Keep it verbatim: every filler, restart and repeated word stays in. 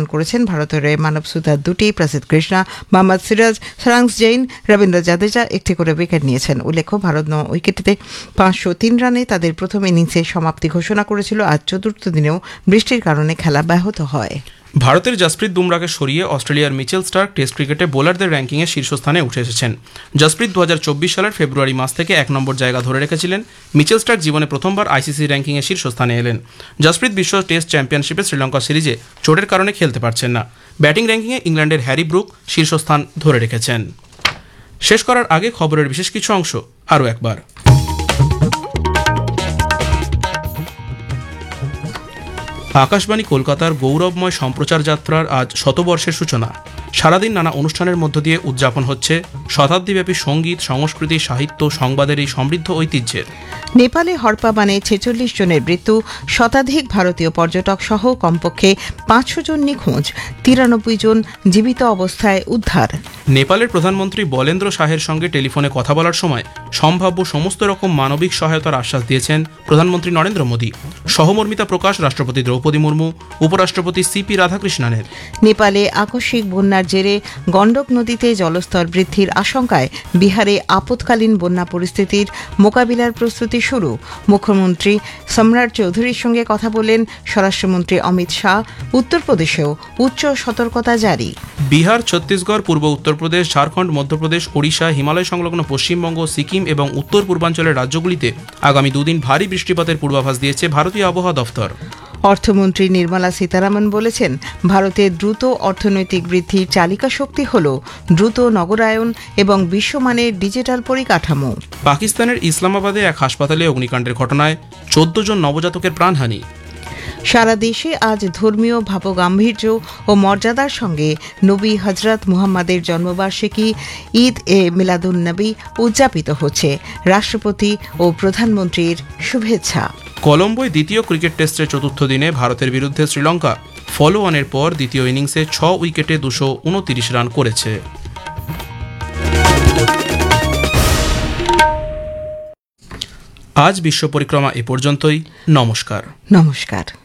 Run করেছেন ভারতের হয়ে মানব সুতার দুটি, প্রসিদ্ধ কৃষ্ণা, মোহাম্মদ সিরাজ, সারাংস জৈন, রবীন্দ্র জাদেজা একটি করে উইকেট নিয়েছেন। উল্লেখ্য, ভারত ন উইকেটে পাঁচশো তিন রানে তাদের প্রথম ইনিংসের সমাপ্তি ঘোষণা করেছিল। আজ চতুর্থ দিনেও বৃষ্টির কারণে খেলা ব্যাহত হয়। ভারতের জসপ্রীত বুমরাকে সরিয়ে অস্ট্রেলিয়ার মিচেল স্টার্ক টেস্ট ক্রিকেটে বোলারদের র্যাঙ্কিংয়ে শীর্ষস্থানে উঠে এসেছেন। জসপ্রীত দু হাজার চব্বিশ সালের ফেব্রুয়ারি মাস থেকে এক নম্বর জায়গা ধরে রেখেছিলেন। মিচেল স্টার্ক জীবনে প্রথমবার আইসিসি র্যাঙ্কিংয়ে শীর্ষস্থানে এলেন। জসপ্রীত বিশ্ব টেস্ট চ্যাম্পিয়নশিপে শ্রীলঙ্কা সিরিজে চোটের কারণে খেলতে পারছেন না। ব্যাটিং র্যাঙ্কিংয়ে ইংল্যান্ডের হ্যারি ব্রুক শীর্ষস্থান ধরে রেখেছেন। শেষ করার আগে খবরের বিশেষ কিছু অংশ আরও একবার। আকাশবাণী কলকাতার গৌরবময় সম্প্রচার যাত্রার আজ শতবর্ষের সূচনা। সারাদিন নানা অনুষ্ঠানের মধ্য দিয়ে উদযাপন হচ্ছে শতাব্দীব্যাপী সঙ্গীত, সংস্কৃতি, সাহিত্য, সংবাদের এই সমৃদ্ধ ঐতিহ্যের। নেপালে হরপা বানে ছেচল্লিশ জনের মৃত্যু, শতাধিক ভারতীয় পর্যটক সহ কমপক্ষে পাঁচশো জন নিখোঁজ, তিরানব্বই জন জীবিত অবস্থায় উদ্ধার। নেপালের প্রধানমন্ত্রী বলেন্দ্র শাহের সঙ্গে টেলিফোনে কথা বলার সময় সম্ভাব্য সমস্ত রকম মানবিক সহায়তার আশ্বাস দিয়েছেন প্রধানমন্ত্রী নরেন্দ্র মোদী। সহমর্মিতা প্রকাশ রাষ্ট্রপতি দ্রৌপদী মুর্মু, উপরাষ্ট্রপতি সিপি রাধাকৃষ্ণনের। নেপালে আকস্মিক বন্যার জেরে গণ্ডক নদীতে জলস্তর বৃদ্ধির আশঙ্কায় বিহারে আপৎকালীন বন্যা পরিস্থিতির মোকাবিলার প্রস্তুতি শুরু। মুখ্যমন্ত্রী সম্রাট চৌধুরীর সঙ্গে কথা বলেন স্বরাষ্ট্রমন্ত্রী অমিত শাহ। উত্তরপ্রদেশেও উচ্চ সতর্কতা জারি। বিহার, ছত্তিশগড়, পূর্ব উত্তরপ্রদেশ, ঝাড়খণ্ড, মধ্যপ্রদেশ, ওড়িশা, হিমালয় সংলগ্ন পশ্চিমবঙ্গ, সিকিম এবং উত্তর পূর্বাঞ্চলের রাজ্যগুলিতে আগামী দুদিন ভারী বৃষ্টিপাতের পূর্বাভাস দিয়েছে ভারতীয় আবহাওয়া দফতর। অর্থমন্ত্রী নির্মলা সীতারামন বলেছেন, ভারতের দ্রুত অর্থনৈতিক বৃদ্ধির চালিকা শক্তি হল দ্রুত নগরায়ন এবং বিশ্বমানের ডিজিটাল পরিকাঠামো। পাকিস্তানের ইসলামাবাদে এক হাসপাতালে অগ্নিকাণ্ডের ঘটনায় চোদ্দ জন নবজাতকের প্রাণহানি। সারা দেশে আজ ধর্মীয় ভাবগাম্ভীর্য ও মর্যাদার সঙ্গে নবী হজরত মুহাম্মাদের জন্মবার্ষিকী ঈদ এ মিলাদুন্নবী উদযাপিত হচ্ছে। রাষ্ট্রপতি ও প্রধানমন্ত্রীর শুভেচ্ছা। কলম্বোয় দ্বিতীয় ক্রিকেট টেস্টের চতুর্থ দিনে ভারতের বিরুদ্ধে শ্রীলঙ্কা ফলো অনের পর দ্বিতীয় ইনিংসে ছ উইকেটে দুশো উনতিরিশ রান করেছে। আজ বিশ্ব পরিক্রমা এ পর্যন্তই। নমস্কার। নমস্কার।